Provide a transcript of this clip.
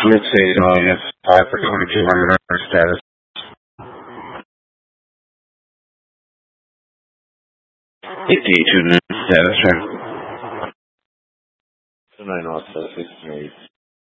Mid-state audience, 5 for 2200 status. 52 status, right? 29 offset, 16